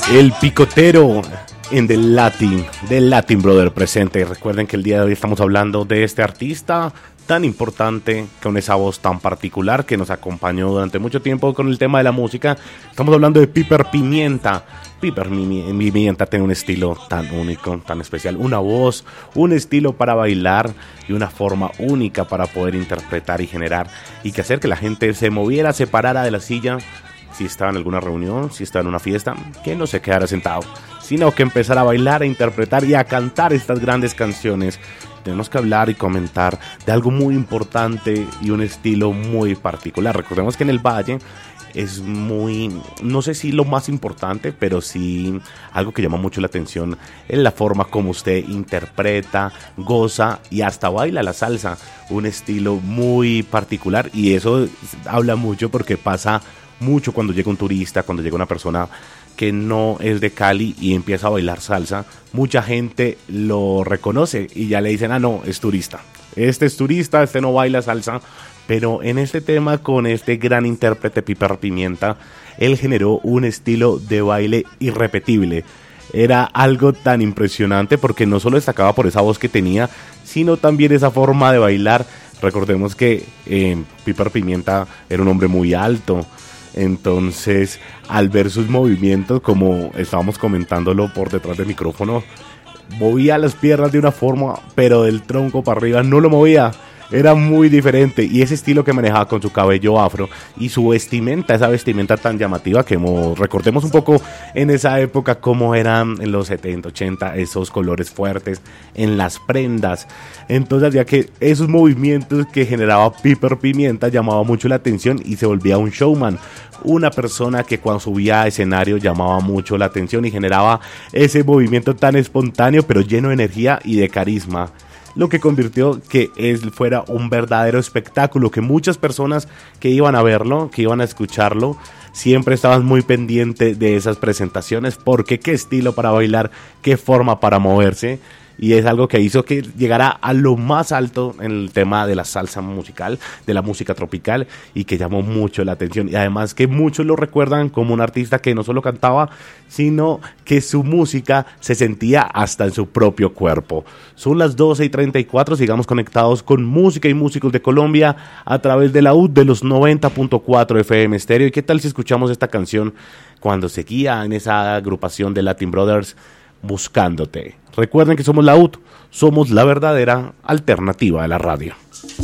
El picotero en The Latin Brother presente. Recuerden que el día de hoy estamos hablando de este artista tan importante, con esa voz tan particular que nos acompañó durante mucho tiempo con el tema de la música. Estamos hablando de Piper Pimienta. Piper Pimienta tiene un estilo tan único, tan especial, una voz, un estilo para bailar y una forma única para poder interpretar y generar y que hacer que la gente se moviera, se parara de la silla. Si estaba en alguna reunión, si estaba en una fiesta, que no se quedara sentado, sino que empezara a bailar, a interpretar y a cantar estas grandes canciones. Tenemos que hablar y comentar de algo muy importante y un estilo muy particular. Recordemos que en el Valle es muy, no sé si lo más importante, pero sí algo que llama mucho la atención es la forma como usted interpreta, goza y hasta baila la salsa. Un estilo muy particular y eso habla mucho porque pasa mucho cuando llega un turista, cuando llega una persona que no es de Cali y empieza a bailar salsa. Mucha gente lo reconoce y ya le dicen, no, es turista. Este es turista, este no baila salsa. Pero en este tema, con este gran intérprete Piper Pimienta, él generó un estilo de baile irrepetible. Era algo tan impresionante porque no solo destacaba por esa voz que tenía, sino también esa forma de bailar. Recordemos que Piper Pimienta era un hombre muy alto. Entonces, al ver sus movimientos, como estábamos comentándolo por detrás del micrófono, movía las piernas de una forma, pero del tronco para arriba no lo movía. Era muy diferente y ese estilo que manejaba con su cabello afro y su vestimenta, esa vestimenta tan llamativa que recordemos un poco en esa época cómo eran en los 70, 80, esos colores fuertes en las prendas. Entonces ya que esos movimientos que generaba Piper Pimienta llamaba mucho la atención y se volvía un showman. Una persona que cuando subía a escenario llamaba mucho la atención y generaba ese movimiento tan espontáneo pero lleno de energía y de carisma. Lo que convirtió que él fuera un verdadero espectáculo, que muchas personas que iban a verlo, que iban a escucharlo, siempre estaban muy pendientes de esas presentaciones, porque qué estilo para bailar, qué forma para moverse, y es algo que hizo que llegara a lo más alto en el tema de la salsa musical, de la música tropical, y que llamó mucho la atención, y además que muchos lo recuerdan como un artista que no solo cantaba, sino que su música se sentía hasta en su propio cuerpo. Son las 12:34, sigamos conectados con música y músicos de Colombia a través de la UD de los 90.4 FM Stereo. ¿Y qué tal si escuchamos esta canción cuando seguía en esa agrupación de Latin Brothers, Buscándote? Recuerden que somos la UD, somos la verdadera alternativa de la radio.